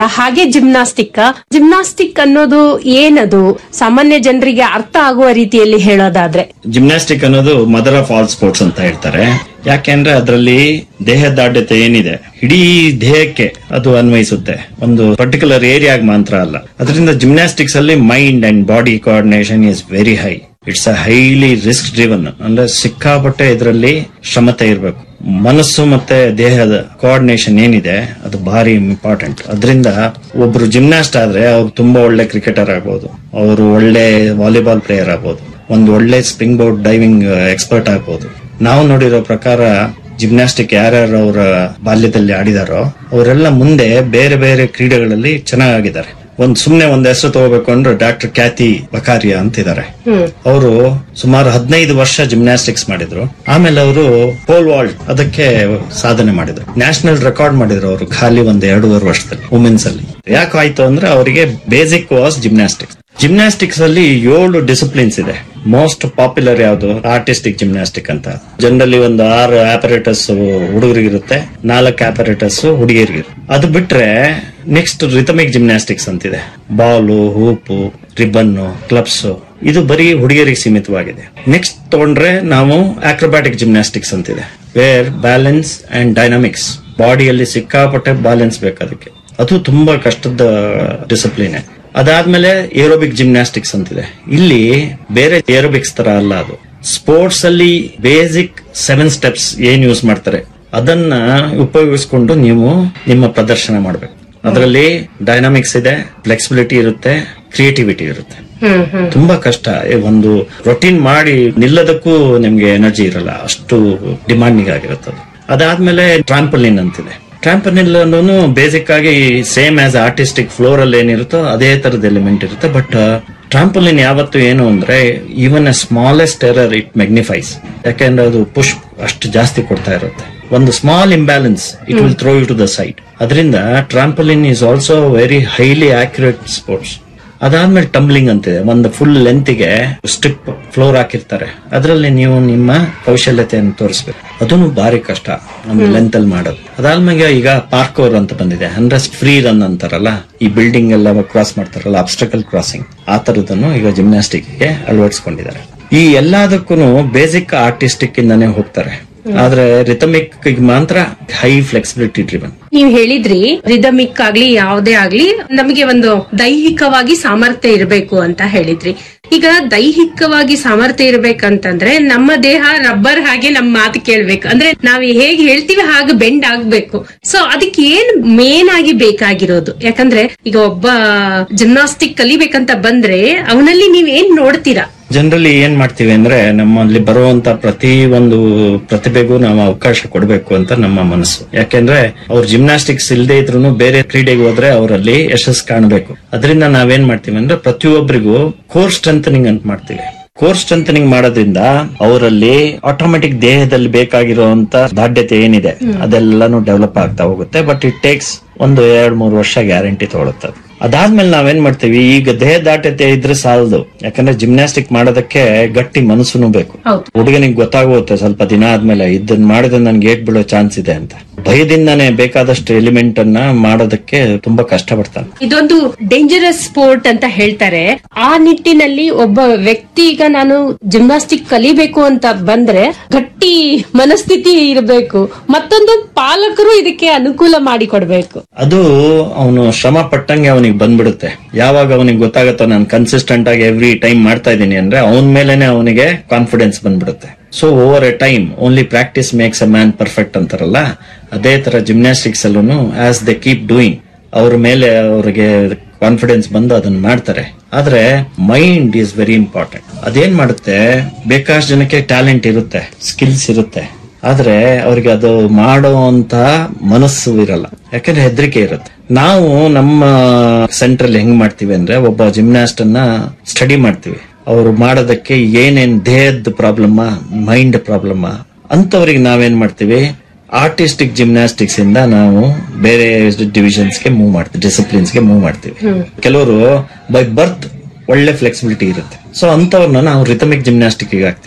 ಹಾಗೆ ಜಿಮ್ನಾಸ್ಟಿಕ್ ಅನ್ನೋದು ಏನದು ಸಾಮಾನ್ಯ ಜನರಿಗೆ ಅರ್ಥ ಆಗುವ ರೀತಿಯಲ್ಲಿ ಹೇಳೋದಾದ್ರೆ? ಜಿಮ್ನಾಸ್ಟಿಕ್ ಅನ್ನೋದು ಮದರ್ ಆಫ್ ಆಲ್ ಸ್ಪೋರ್ಟ್ಸ್ ಅಂತ ಹೇಳ್ತಾರೆ. ಯಾಕೆಂದ್ರೆ ಅದರಲ್ಲಿ ದೇಹದಾಢ್ಯತೆ ಏನಿದೆ ಇಡೀ ದೇಹಕ್ಕೆ ಅದು ಅನ್ವಯಿಸುತ್ತೆ, ಒಂದು ಪರ್ಟಿಕ್ಯುಲರ್ ಏರಿಯಾಗ ಮಾತ್ರ ಅಲ್ಲ. ಅದರಿಂದ ಜಿಮ್ನಾಸ್ಟಿಕ್ಸ್ ಅಲ್ಲಿ mind and body coordination is very high. It's a highly risk driven. ಅಂದ್ರೆ ಸಿಕ್ಕಾಪಟ್ಟೆ ಇದರಲ್ಲಿ ಶ್ರಮತೆ ಇರಬೇಕು. ಮನಸ್ಸು ಮತ್ತೆ ದೇಹದ ಕೋಆರ್ಡಿನೇಷನ್ ಏನಿದೆ ಅದು ಭಾರಿ ಇಂಪಾರ್ಟೆಂಟ್. ಅದರಿಂದ ಒಬ್ರು ಜಿಮ್ನಾಸ್ಟ್ ಆದ್ರೆ ಅವ್ರು ತುಂಬಾ ಒಳ್ಳೆ ಕ್ರಿಕೆಟರ್ ಆಗ್ಬೋದು, ಅವರು ಒಳ್ಳೆ ವಾಲಿಬಾಲ್ ಪ್ಲೇಯರ್ ಆಗ್ಬೋದು, ಒಂದು ಒಳ್ಳೆ ಸ್ಪ್ರಿಂಗ್ ಬೋರ್ಡ್ ಡೈವಿಂಗ್ ಎಕ್ಸ್ಪರ್ಟ್ ಆಗ್ಬೋದು. ನಾವು ನೋಡಿರೋ ಪ್ರಕಾರ ಜಿಮ್ನಾಸ್ಟಿಕ್ ಯಾರ್ಯಾರು ಅವರ ಬಾಲ್ಯದಲ್ಲಿ ಆಡಿದಾರೋ ಅವರೆಲ್ಲ ಮುಂದೆ ಬೇರೆ ಬೇರೆ ಕ್ರೀಡೆಗಳಲ್ಲಿ ಚೆನ್ನಾಗಿದ್ದಾರೆ. ಸುಮ್ನೆ ಒಂದ್ ಹೆಸರು ತಗೋಬೇಕು ಅಂದ್ರೆ ಡಾಕ್ಟರ್ ಕ್ಯಾತಿ ಬಕಾರಿಯಾ ಅಂತಿದ್ದಾರೆ. ಅವರು ಸುಮಾರು 15 ವರ್ಷ ಜಿಮ್ನಾಸ್ಟಿಕ್ಸ್ ಮಾಡಿದ್ರು. ಆಮೇಲೆ ಅವರು ಪೋಲ್ ವಾಲ್ಟ್ ಅದಕ್ಕೆ ಸಾಧನೆ ಮಾಡಿದ್ರು. ನ್ಯಾಷನಲ್ ರೆಕಾರ್ಡ್ ಮಾಡಿದ್ರು ಅವರು ಖಾಲಿ 1-2.5 ವರ್ಷದಲ್ಲಿ ವುಮೆನ್ಸ್ ಅಲ್ಲಿ. ಯಾಕಾಯ್ತು ಅಂದ್ರೆ ಅವರಿಗೆ ಬೇಸಿಕ್ ವಾಸ್ ಜಿಮ್ನಾಸ್ಟಿಕ್ಸ್. ಜಿಮ್ನಾಸ್ಟಿಕ್ಸ್ ಅಲ್ಲಿ 7 ಡಿಸಿಪ್ಲಿನ್ಸ್ ಇದೆ. ಮೋಸ್ಟ್ ಪಾಪ್ಯುಲರ್ ಯಾವುದು? ಆರ್ಟಿಸ್ಟಿಕ್ ಜಿಮ್ನಾಸ್ಟಿಕ್ ಅಂತ. ಜನರಲಿ ಒಂದು 6 ಆಪರೇಟರ್ಸ್ ಹುಡುಗರಿಗಿರುತ್ತೆ, 4 ಆಪರೇಟರ್ಸ್ ಹುಡುಗಿಯರಿಗಿರುತ್ತೆ. ಅದು ಬಿಟ್ರೆ ನೆಕ್ಸ್ಟ್ ರಿಥಮಿಕ್ ಜಿಮ್ನಾಸ್ಟಿಕ್ಸ್ ಅಂತಿದೆ. ಬಾಲು, ಹೂಪು, ರಿಬ್ಬನ್, ಕ್ಲಬ್ಸ್, ಇದು ಬರೀ ಹುಡುಗಿಯರಿಗೆ ಸೀಮಿತವಾಗಿದೆ. ನೆಕ್ಸ್ಟ್ ತಗೊಂಡ್ರೆ ನಾವು ಆಕ್ರೋಬ್ಯಾಟಿಕ್ ಜಿಮ್ನಾಸ್ಟಿಕ್ಸ್ ಅಂತಿದೆ, ವೇರ್ ಬ್ಯಾಲೆನ್ಸ್ ಅಂಡ್ ಡೈನಾಮಿಕ್ಸ್. ಬಾಡಿಯಲ್ಲಿ ಸಿಕ್ಕಾಪಟ್ಟೆ ಬ್ಯಾಲೆನ್ಸ್ ಬೇಕು ಅದಕ್ಕೆ. ಅದು ತುಂಬಾ ಕಷ್ಟದ ಡಿಸಿಪ್ಲಿನ್. ಅದಾದ್ಮೇಲೆ ಏರೋಬಿಕ್ ಜಿಮ್ನಾಸ್ಟಿಕ್ಸ್ ಅಂತಿದೆ. ಇಲ್ಲಿ ಬೇರೆ ಏರೋಬಿಕ್ಸ್ ತರ ಅಲ್ಲ, ಅದು ಸ್ಪೋರ್ಟ್ಸ್ ಅಲ್ಲಿ ಬೇಸಿಕ್ 7 ಸ್ಟೆಪ್ಸ್ ಏನ್ ಯೂಸ್ ಮಾಡ್ತಾರೆ ಅದನ್ನ ಉಪಯೋಗಿಸ್ಕೊಂಡು ನೀವು ನಿಮ್ಮ ಪ್ರದರ್ಶನ ಮಾಡಬೇಕು. ಅದರಲ್ಲಿ ಡೈನಾಮಿಕ್ಸ್ ಇದೆ, ಫ್ಲೆಕ್ಸಿಬಿಲಿಟಿ ಇರುತ್ತೆ, ಕ್ರಿಯೇಟಿವಿಟಿ ಇರುತ್ತೆ. ತುಂಬಾ ಕಷ್ಟ. ಒಂದು ರೊಟೀನ್ ಮಾಡಿ ನಿಲ್ಲದಕ್ಕೂ ನಿಮ್ಗೆ ಎನರ್ಜಿ ಇರಲ್ಲ, ಅಷ್ಟು ಡಿಮಾಂಡಿಂಗ್ ಆಗಿರುತ್ತೆ. ಅದಾದ್ಮೇಲೆ ಟ್ರಾಂಪಲಿನ್ ಅಂತಿದೆ. ಟ್ರಾಂಪಲಿನ್ ಬೇಸಿಕ್ ಆಗಿ ಸೇಮ್ ಆಸ್ ಆರ್ಟಿಸ್ಟಿಕ್ ಫ್ಲೋರ್ ಅಲ್ಲಿ ಏನಿರುತ್ತೋ ಅದೇ ತರದ ಎಲಿಮೆಂಟ್ ಇರುತ್ತೆ. ಬಟ್ ಟ್ರಾಂಪಲಿನ್ ಯಾವತ್ತು ಏನು ಅಂದ್ರೆ even a smallest error it ಮ್ಯಾಗ್ನಿಫೈಸ್. ಯಾಕೆಂದ್ರೆ ಅದು ಪುಷ್ ಅಷ್ಟು ಜಾಸ್ತಿ ಕೊಡ್ತಾ ಇರುತ್ತೆ. ಒಂದು small imbalance it will throw you to the side. ಅದರಿಂದ ಟ್ರಾಂಪಲಿನ್ is also very highly accurate sports. ಅದಾದ್ಮೇಲೆ ಟಂಬ್ಲಿಂಗ್ ಅಂತಿದೆ. ಒಂದು ಫುಲ್ ಲೆಂತ್ಗೆ ಸ್ಟ್ರಿಪ್ ಫ್ಲೋರ್ ಹಾಕಿರ್ತಾರೆ, ಅದರಲ್ಲಿ ನೀವು ನಿಮ್ಮ ಕೌಶಲ್ಯತೆಯನ್ನು ತೋರಿಸ್ಬೇಕು. ಅದನ್ನು ಭಾರಿ ಕಷ್ಟ ಒಂದು ಲೆಂತ್ ಅಲ್ಲಿ ಮಾಡೋದು. ಅದಾದ್ಮೇಲೆ ಈಗ ಪಾರ್ಕೋರ್ ಅಂತ ಬಂದಿದೆ, ಅಂದ್ರೆ ಫ್ರೀ ರನ್ ಅಂತಾರಲ್ಲ, ಈ ಬಿಲ್ಡಿಂಗ್ ಎಲ್ಲ ಕ್ರಾಸ್ ಮಾಡ್ತಾರಲ್ಲ, ಅಬ್ಸ್ಟಕಲ್ ಕ್ರಾಸಿಂಗ್, ಆ ತರದನ್ನು ಈಗ ಜಿಮ್ನಾಸ್ಟಿಕ್ ಗೆ ಅಳವಡಿಸಿಕೊಂಡಿದ್ದಾರೆ. ಈ ಎಲ್ಲದಕ್ಕೂ ಬೇಸಿಕ್ ಆರ್ಟಿಸ್ಟಿಕ್ ಇಂದಾನೆ ಹೋಗ್ತಾರೆ. ಆದ್ರೆ ರಿಥಮಿಕ್ ಮಾತ್ರ ಹೈ ಫ್ಲೆಕ್ಸಿಬಿಲಿಟಿ ಡ್ರಿವನ್. ನೀವು ಹೇಳಿದ್ರಿ ರಿಥಮಿಕ್ ಆಗ್ಲಿ ಯಾವುದೇ ಆಗ್ಲಿ ನಮಗೆ ಒಂದು ದೈಹಿಕವಾಗಿ ಸಾಮರ್ಥ್ಯ ಇರಬೇಕು ಅಂತ ಹೇಳಿದ್ರಿ. ಈಗ ದೈಹಿಕವಾಗಿ ಸಾಮರ್ಥ್ಯ ಇರ್ಬೇಕಂತಂದ್ರೆ ನಮ್ಮ ದೇಹ ರಬ್ಬರ್ ಹಾಗೆ ನಮ್ಮ ಮಾತು ಕೇಳ್ಬೇಕು. ಅಂದ್ರೆ ನಾವ್ ಹೇಗೆ ಹೇಳ್ತೀವಿ ಹಾಗೆ ಬೆಂಡ್ ಆಗ್ಬೇಕು. ಸೊ ಅದಕ್ಕೆ ಏನ್ ಮೇನ್ ಆಗಿ ಬೇಕಾಗಿರೋದು? ಯಾಕಂದ್ರೆ ಈಗ ಒಬ್ಬ ಜಿಮ್ನಾಸ್ಟಿಕ್ ಕಲಿಬೇಕಂತ ಬಂದ್ರೆ ಅವನಲ್ಲಿ ನೀವ್ ಏನ್ ನೋಡ್ತೀರಾ? ಜನರಲಿ ಏನ್ ಮಾಡ್ತೀವಿ ಅಂದ್ರೆ ನಮ್ಮಲ್ಲಿ ಬರುವಂತ ಪ್ರತಿ ಒಂದು ಪ್ರತಿಭೆಗೂ ನಾವು ಅವಕಾಶ ಕೊಡಬೇಕು ಅಂತ ನಮ್ಮ ಮನಸ್ಸು. ಯಾಕೆಂದ್ರೆ ಅವ್ರು ಜಿಮ್ನಾಸ್ಟಿಕ್ಸ್ ಇಲ್ಲದೆ ಇದ್ರು ಬೇರೆ ಕ್ರೀಡೆಗೆ ಹೋದ್ರೆ ಅವರಲ್ಲಿ ಯಶಸ್ಸು ಕಾಣಬೇಕು. ಅದರಿಂದ ನಾವೇನ್ ಮಾಡ್ತೀವಿ ಅಂದ್ರೆ ಪ್ರತಿಯೊಬ್ಬರಿಗೂ ಕೋರ್ ಸ್ಟ್ರೆಂಥನಿಂಗ್ ಅಂತ ಮಾಡ್ತೀವಿ. ಕೋರ್ ಸ್ಟ್ರೆಂಥನಿಂಗ್ ಮಾಡೋದ್ರಿಂದ ಅವರಲ್ಲಿ ಆಟೋಮೆಟಿಕ್ ದೇಹದಲ್ಲಿ ಬೇಕಾಗಿರುವಂತ ದಾಢ್ಯತೆ ಏನಿದೆ ಅದೆಲ್ಲಾನು ಡೆವಲಪ್ ಆಗ್ತಾ ಹೋಗುತ್ತೆ. ಬಟ್ ಇಟ್ ಟೇಕ್ಸ್ 1-2-3 ವರ್ಷ ಗ್ಯಾರಂಟಿ ತಗೊಳುತ್ತೆ. ಅದಾದ್ಮೇಲೆ ನಾವೇನ್ ಮಾಡ್ತೀವಿ, ಈಗ ದೇಹ ದಾಢ್ಯತೆ ಇದ್ರೆ ಸಾಲದು. ಯಾಕಂದ್ರೆ ಜಿಮ್ನಾಸ್ಟಿಕ್ ಮಾಡೋದಕ್ಕೆ ಗಟ್ಟಿ ಮನಸ್ಸುನು ಬೇಕು. ಹುಡುಗನಿಗೆ ಗೊತ್ತಾಗುತ್ತೆ ಸ್ವಲ್ಪ ದಿನ ಆದ್ಮೇಲೆ ಇದನ್ನ ಮಾಡಿದ್ರೆ ನನ್ಗೆ ಏಟ್ ಬೀಳೋ ಚಾನ್ಸ್ ಇದೆ ಅಂತ. ಭಯದಿಂದಾನೇ ಬೇಕಾದಷ್ಟು ಎಲಿಮೆಂಟ್ ಅನ್ನ ಮಾಡೋದಕ್ಕೆ ತುಂಬಾ ಕಷ್ಟ ಪಡ್ತಾನೆ. ಇದೊಂದು ಡೇಂಜರಸ್ ಸ್ಪೋರ್ಟ್ ಅಂತ ಹೇಳ್ತಾರೆ. ಆ ನಿಟ್ಟಿನಲ್ಲಿ ಒಬ್ಬ ವ್ಯಕ್ತಿ ಈಗ ನಾನು ಜಿಮ್ನಾಸ್ಟಿಕ್ ಕಲಿಬೇಕು ಅಂತ ಬಂದ್ರೆ ಗಟ್ಟಿ ಮನಸ್ಥಿತಿ ಇರಬೇಕು, ಮತ್ತೊಂದು ಪಾಲಕರು ಇದಕ್ಕೆ ಅನುಕೂಲ ಮಾಡಿಕೊಡ್ಬೇಕು. ಅದು ಅವನು ಶ್ರಮ ಪಟ್ಟಂಗೆ ಅವನಿಗೆ ಬಂದ್ಬಿಡುತ್ತೆ. ಯಾವಾಗ ಅವನಿಗೆ ಗೊತ್ತಾಗತ್ತೋ ನಾನು ಕನ್ಸಿಸ್ಟೆಂಟ್ ಆಗಿ ಎವ್ರಿ ಟೈಮ್ ಮಾಡ್ತಾ ಇದ್ದೀನಿ ಅಂದ್ರೆ ಅವನ ಮೇಲೆನೆ ಅವನಿಗೆ ಕಾನ್ಫಿಡೆನ್ಸ್ ಬಂದ್ಬಿಡುತ್ತೆ. So over A time only practice makes a man perfect ಅಂತಾರಲ್ಲ, ಅದೇ ತರ ಜಿಮ್ನಾಸ್ಟಿಕ್ಸ್ ಅಲ್ಲೂ ಆಸ್ ದೇ ಕೀಪ್ ಡೂಯಿಂಗ್ ಅವ್ರ ಮೇಲೆ ಅವರಿಗೆ ಕಾನ್ಫಿಡೆನ್ಸ್ ಬಂದು ಅದನ್ನ ಮಾಡ್ತಾರೆ. ಆದ್ರೆ ಮೈಂಡ್ ಈಸ್ ವೆರಿ ಇಂಪಾರ್ಟೆಂಟ್. ಅದೇನ್ ಮಾಡುತ್ತೆ, ಬೇಕಾಷ್ಟು ಜನಕ್ಕೆ ಟ್ಯಾಲೆಂಟ್ ಇರುತ್ತೆ, ಸ್ಕಿಲ್ಸ್ ಇರುತ್ತೆ, ಆದ್ರೆ ಅವ್ರಿಗೆ ಅದು ಮಾಡುವಂತ ಮನಸ್ಸು ಇರಲ್ಲ. ಯಾಕಂದ್ರೆ ಹೆದರಿಕೆ ಇರುತ್ತೆ. ನಾವು ನಮ್ಮ ಸೆಂಟರ್ ಅಲ್ಲಿ ಹೆಂಗ್ ಮಾಡ್ತೀವಿ ಅಂದ್ರೆ ಒಬ್ಬ ಜಿಮ್ನಾಸ್ಟ್ ಅನ್ನ ಸ್ಟಡಿ ಮಾಡ್ತೀವಿ. ಅವರು ಮಾಡೋದಕ್ಕೆ ಏನೇನ್ ದೇಹದ ಪ್ರಾಬ್ಲಮ್, ಮೈಂಡ್ ಪ್ರಾಬ್ಲಮ್ ಅಂತವ್ರಿಗೆ ನಾವೇನ್ ಮಾಡ್ತೀವಿ, ಆರ್ಟಿಸ್ಟಿಕ್ ಜಿಮ್ನಾಸ್ಟಿಕ್ಸ್ ಇಂದ ನಾವು ಬೇರೆ ಡಿವಿಷನ್ಸ್ಗೆ ಮೂವ್ ಮಾಡ್ತೀವಿ, ಡಿಸಿಪ್ಲಿನ್ಸ್ಗೆ ಮೂವ್ ಮಾಡ್ತೀವಿ. ಕೆಲವರು ಬೈ ಬರ್ತ್ ಒಳ್ಳೆ ಫ್ಲೆಕ್ಸಿಬಿಲಿಟಿ ಇರುತ್ತೆ. ಸೊ ಅಂತವ್ರನ್ನ ನಾವು ರಿಥಮಿಕ್ ಜಿಮ್ನಾಸ್ಟಿಕ್ ಹಾಕ್ತಿವಿ.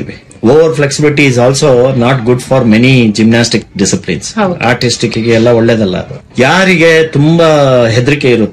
Over flexibility is also not good for many gymnastic disciplines. ಹೌದು. ಆರ್ಟಿಸ್ಟಿಕ್ ಎಲ್ಲ ಒಳ್ಳೇದಲ್ಲ ಅದು. ಯಾರಿಗೆ ತುಂಬಾ ಹೆದರಿಕೆ ಇರುತ್ತೆ